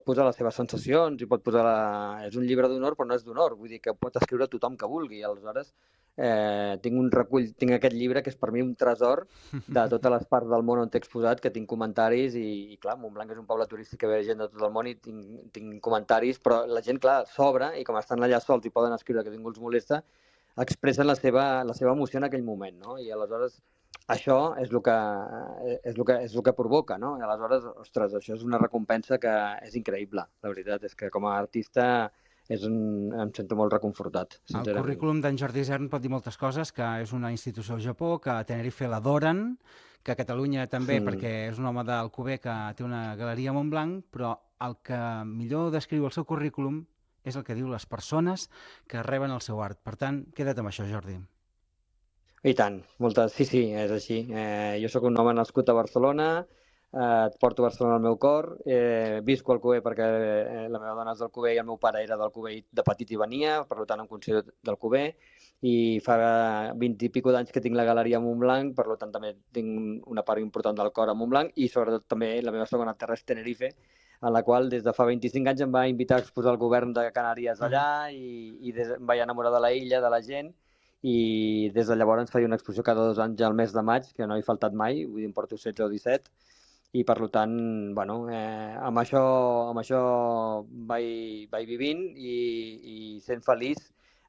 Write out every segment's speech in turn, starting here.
posar les seves sensacions i pot posar... És un llibre d'honor, però no és d'honor, vull dir que pot escriure tothom que vulgui. Aleshores, tinc aquest llibre que és per mi un tresor de totes les parts del món on t'he exposat, que tinc comentaris i clar, Montblanc és un poble turístic que ve gent de tot el món i tinc comentaris, però la gent, clar, s'obre i com estan allà sols i poden escriure que ningú els molesta, expressen la seva emoció en aquell moment, no? I aleshores això és el que provoca, no? I aleshores, ostres, això és una recompensa que és increïble, la veritat, és que com a artista em sento molt reconfortat, El sincerament. currículum d'en Jordi Isern pot dir moltes coses, que és una institució al Japó, que a Tenerife l'adoren, que a Catalunya també, perquè és un home d'Alcover que té una galeria a Montblanc, però el que millor descriu el seu currículum és el que diu les persones que reben el seu art. Per tant, queda't amb això, Jordi. I tant, sí, és així. Jo sóc un home nascut a Barcelona, porto Barcelona al meu cor, visco a Alcover perquè la meva dona és d'Alcover i el meu pare era d'Alcover i de petit hi venia, per tant em considero d'Alcover, i fa 20 i pico d'anys que tinc la galeria a Montblanc, per tant també tinc una part important del cor a Montblanc i sobretot també la meva segona terra és Tenerife, en la qual des de fa 25 anys em va invitar a exposar el govern de Canàries allà i em vaig enamorar de la illa, de la gent, i des de llavors ens feia una exposició cada 2 anys al mes de maig, que no he faltat mai, vull dir, em porto 16 o 17, i per tant, bueno, amb això vaig vivint i sent feliç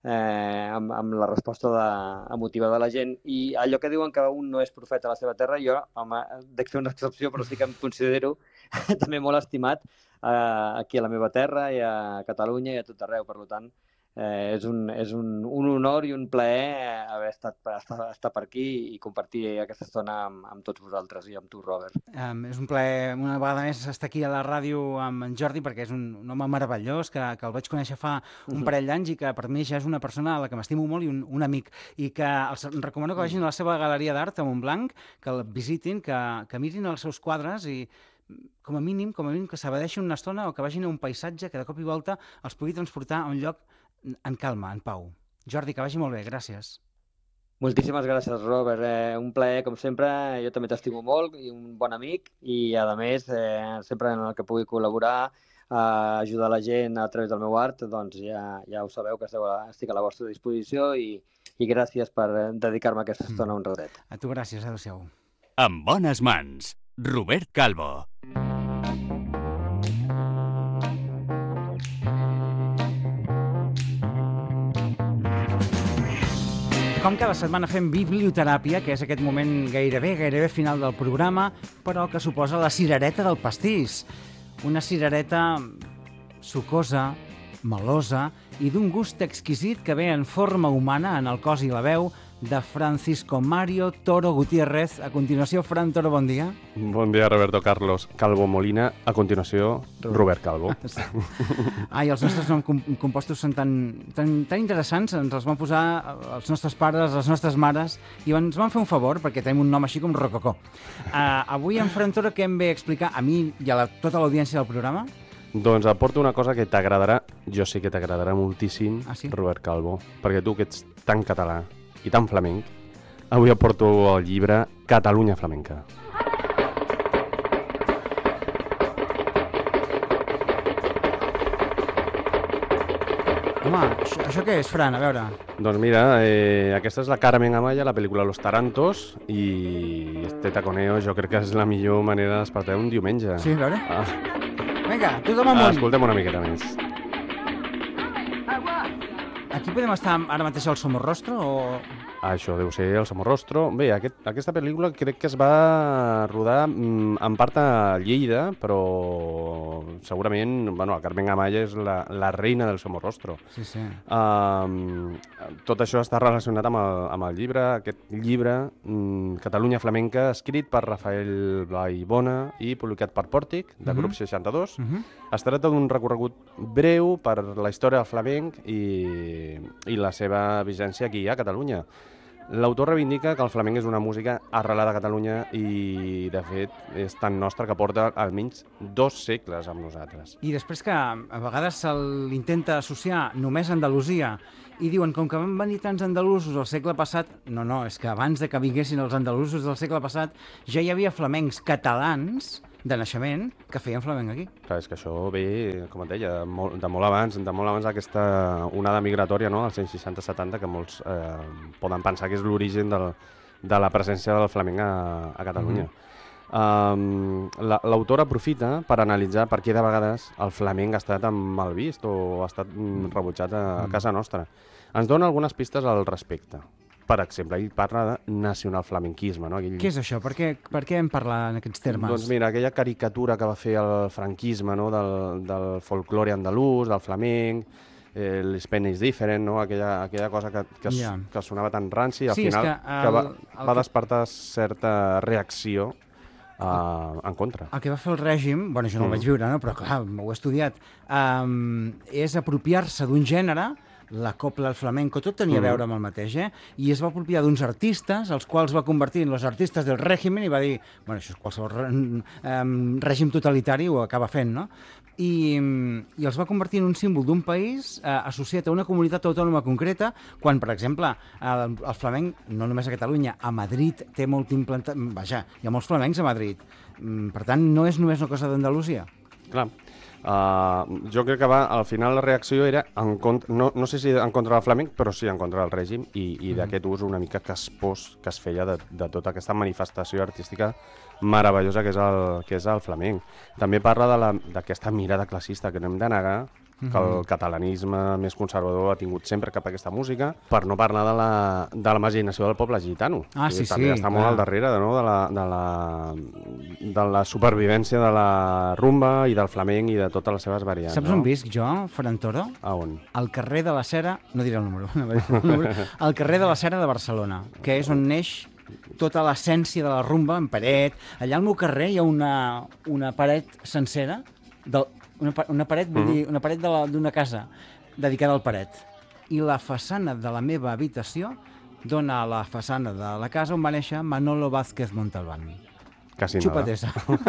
amb la resposta emotiva de la gent. I allò que diuen que un no és profeta a la seva terra, jo dec fer una excepció, però sí que em considero també molt estimat aquí a la meva terra i a Catalunya i a tot arreu. Per tant, és un honor i un plaer haver estar per aquí i compartir aquesta estona amb tots vosaltres i amb tu, Robert. És un plaer una vegada més estar aquí a la ràdio amb en Jordi, perquè és un home meravellós que el vaig conèixer fa un parell d'anys i que per mi ja és una persona a la que m'estimo molt i un amic, i que els recomano que vagin a la seva galeria d'art a Montblanc, que el visitin, que mirin els seus quadres i com a mínim que s'abadeixin una estona o que vagin a un paisatge que de cop i volta els pugui transportar a un lloc en calma, en pau. Jordi, que vagi molt bé, gràcies. Moltíssimes gràcies, Robert. Un plaer, com sempre. Jo també t'estimo molt i un bon amic i, a més, sempre en el que pugui col·laborar, ajudar la gent a través del meu art, doncs ja ho sabeu que estic a la vostra disposició i gràcies per dedicar-me aquesta estona un ratet. A tu gràcies, adéu-siau. En bones mans, Robert Calvo. Com cada setmana fem biblioteràpia, que és aquest moment gairebé final del programa, però que suposa la cirereta del pastís. Una cirereta sucosa, melosa i d'un gust exquisit que ve en forma humana en el cos i la veu de Francisco Mario Toro Gutiérrez. A continuació, Fran Toro, bon dia. Bon dia, Roberto Carlos Calvo Molina. A continuació, Robert Calvo. Ai, els nostres noms compostos són tan interessants, ens els van posar els nostres pares, les nostres mares, i ens van fer un favor, perquè tenim un nom així com Rococó. Avui en Fran Toro, què em ve a explicar a mi i a tota l'audiència del programa? Doncs aporto una cosa que t'agradarà, jo sé que t'agradarà moltíssim, sí? Robert Calvo, perquè tu que ets tan català i tan flamenc, avui aporto el llibre Catalunya Flamenca. Home, això què és, Fran? A veure. Doncs mira, aquesta és la Carmen Amaya, la pel·lícula Los Tarantos, i este taconeo jo crec que és la millor manera de despertar un diumenge. Sí, a veure. Vinga, tothom amunt. Escoltem una miqueta més. Aquí podem estar ara mateix al Somorrostro o... Això deu ser el Somorrostro. Bé, aquesta pel·lícula crec que es va rodar en part a Lleida, però segurament, bueno, la Carmen Amaya és la reina del Somorrostro. Sí, sí. Tot això està relacionat amb el llibre, aquest llibre, Catalunya Flamenca, escrit per Rafael Blai Bona i publicat per Pòrtic, de Grup 62. Es tracta d'un recorregut breu per la història del flamenc i la seva vigència aquí a Catalunya. L'autor reivindica que el flamenc és una música arrelada a Catalunya i, de fet, és tan nostra que porta almenys 2 segles amb nosaltres. I després que a vegades se l'intenta associar només a Andalusia i diuen, com que van venir tants andalusos al segle passat... No, és que abans de que vinguessin els andalusos del segle passat ja hi havia flamencs catalans de naixement que feien flamenc aquí. Clar, és que això ve, com et deia, de molt abans d'aquesta onada migratòria, no?, als anys 60-70, que molts poden pensar que és l'origen de la presència del flamenc a Catalunya. L'autor aprofita per analitzar per què de vegades el flamenc ha estat mal vist o ha estat rebutjat a casa nostra. Ens dona algunes pistes al respecte. Per exemple, ell parla de nacionalflamenquisme. No? Què és això? Per què en parla en aquests termes? Doncs mira, aquella caricatura que va fer el franquisme, no? del folklore andalús, del flamenc, l'Spanish Different, no? aquella cosa que sonava tan ranci, al final que va despertar certa reacció en contra. El que va fer el règim, bueno, jo no el vaig viure, no? Però clar, ho he estudiat, és apropiar-se d'un gènere, la copla, el flamenco, tot tenia a veure amb el mateix, i es va apropiar d'uns artistes, els quals va convertir en els artistes del règim i va dir, bueno, això és qualsevol règim totalitari ho acaba fent, no? I els va convertir en un símbol d'un país associat a una comunitat autònoma concreta, quan, per exemple, el flamenc, no només a Catalunya, a Madrid té molt implantat... Vaja, hi ha molts flamencs a Madrid. Per tant, no és només una cosa d'Andalusia. Clar. Jo crec que al final la reacció era no sé si en contra del flamenc, però sí en contra del règim i d'aquest ús una mica caspós que es feia de tota aquesta manifestació artística meravellosa que és el flamenc. També parla d'aquesta mirada classista que no hem de negar, que el catalanisme més conservador ha tingut sempre cap a aquesta música, per no parlar de la imaginació del poble gitano. Sí, també està molt al darrere, no? de la supervivència de la rumba i del flamenc i de totes les seves variants. Saps on visc jo, Ferran Toro? A on? Al carrer de la Cera, no diré el número, al carrer de la Cera de Barcelona, que és on neix tota l'essència de la rumba en paret. Allà al meu carrer hi ha una paret sencera, una paret, vull dir, una paret d'una casa dedicada al paret. I la façana de la meva habitació dona a la façana de la casa on va néixer Manolo Vázquez Montalbán. Quasi nada. Xupatesa.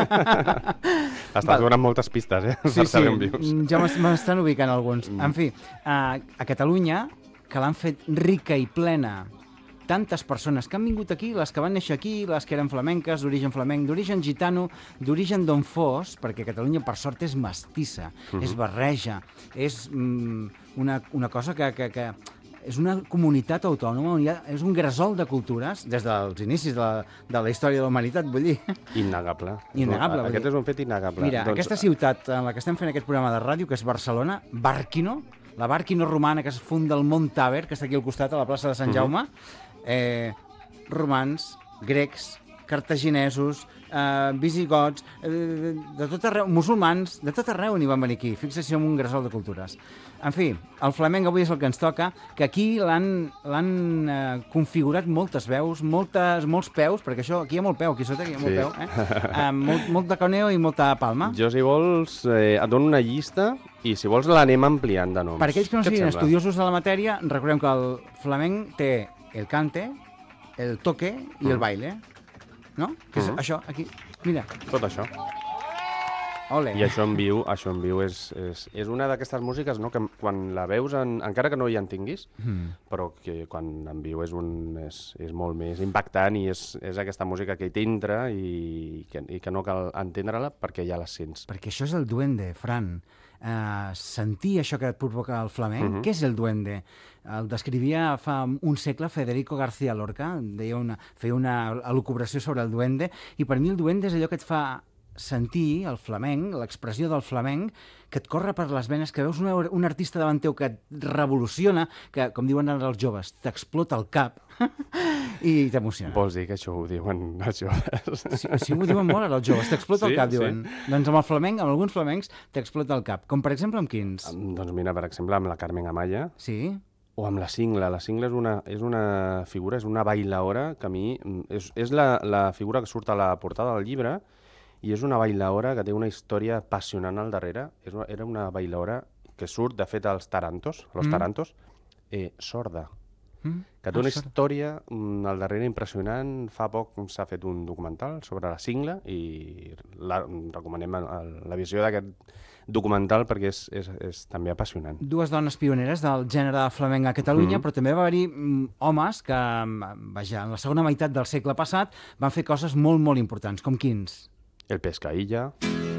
Estàs donant moltes pistes, per saber on vius. Ja m'estan ubicant alguns. En fi, a Catalunya, que l'han fet rica i plena tantes persones que han vingut aquí, les que van néixer aquí, les que eren flamenques, d'origen flamenc, d'origen gitano, d'origen d'on fos, perquè Catalunya, per sort, és mestissa, és barreja, és una cosa que és una comunitat autònoma, és un gresol de cultures, des dels inicis de la història de la humanitat, vull dir. Innegable. Innegable. Aquest és un fet innegable. Mira, aquesta ciutat en la que estem fent aquest programa de ràdio, que és Barcelona, Bàrquino, la Bàrquino romana que es funda al Mont Tàber, que està aquí al costat, a la plaça de Sant Jaume, romans, grecs, cartaginesos, visigots, de tot arreu, musulmans, de tot arreu n'hi van venir aquí. Fixa't si som un gresol de cultures. En fi, el flamenc avui és el que ens toca, que aquí l'han configurat moltes veus, molts peus, perquè això, aquí hi ha molt peu, aquí sota hi ha molt peu, molt de coneo i molta palma. Jo, si vols, et dono una llista i, si vols, l'anem ampliant de noms. Per aquells que no siguin estudiosos de la matèria, recordem que el flamenc té el cante, el toque i el baile, no? Que és això, aquí, mira. Tot això. Ole. I això en viu és una d'aquestes músiques, no?, que quan la veus, encara que no hi entenguis, però que quan en viu és molt més impactant i és aquesta música que t'entra i que no cal entendre-la perquè ja la sents. Perquè això és el duende, Fran. Sentir això que et provoca el flamenc. Què és el duende? El descrivia fa un segle Federico García Lorca, feia una elucubració sobre el duende, i per mi el duende és allò que et fa sentir el flamenc, l'expressió del flamenc, que et corre per les venes, que veus un artista davant teu que et revoluciona, que, com diuen ara els joves, t'explota el cap i t'emociona. Vols dir que això ho diuen els joves? Sí, ho diuen molt ara els joves, t'explota el cap, diuen. Doncs amb el flamenc, amb alguns flamencs, t'explota el cap. Com per exemple amb quins? Doncs mira, per exemple, amb la Carmen Amaya. Sí. O amb la Singla. La Singla és una figura, és una bailaora que a mi... És la figura que surt a la portada del llibre, i és una bailaora que té una història apassionant al darrere. Era una bailaora que surt, de fet, als tarantos, sorda, que té una història al darrere impressionant. Fa poc s'ha fet un documental sobre la Singla i recomanem la visió d'aquest documental perquè és també apassionant. Dues dones pioneres del gènere flamenc a Catalunya, però també va haver-hi homes que, vaja, en la segona meitat del segle passat van fer coses molt, molt importants, com quins? El Pescailla.